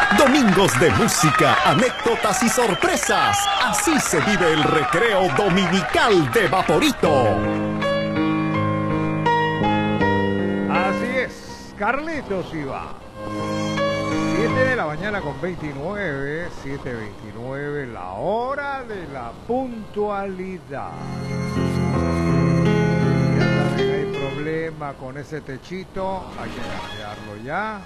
Domingos de música, anécdotas y sorpresas. Así se vive el recreo dominical de Vaporito. Así es, Carlitos Iba. 7 de la mañana con 29, 7:29, la hora de la puntualidad. Ya saben, hay problema con ese techito, hay que cambiarlo ya.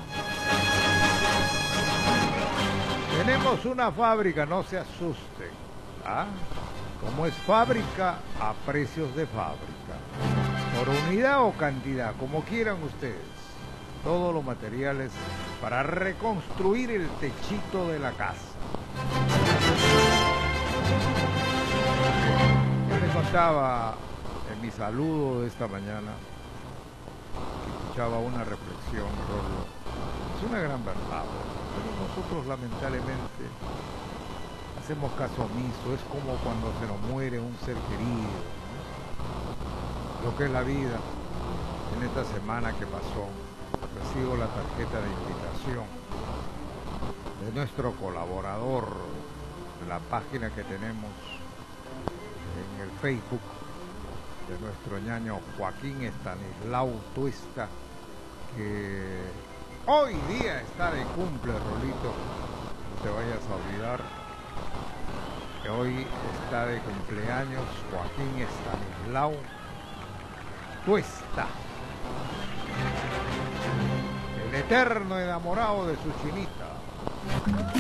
Tenemos una fábrica, no se asusten. ¿Ah? Como es fábrica, a precios de fábrica. Por unidad o cantidad, como quieran ustedes. Todos los materiales para reconstruir el techito de la casa. Yo les contaba en mi saludo de esta mañana, escuchaba una reflexión, Rolo. Es una gran verdad, pero nosotros lamentablemente hacemos caso omiso. Es como cuando se nos muere un ser querido, ¿no? Lo que es la vida. En esta semana que pasó, recibo la tarjeta de invitación de nuestro colaborador de la página que tenemos en el Facebook de nuestro ñaño Joaquín Estanislao Tuesta, que hoy día está de cumple, Rolito. No te vayas a olvidar que hoy está de cumpleaños Joaquín Estanislao Tuesta, el eterno enamorado de su chinita.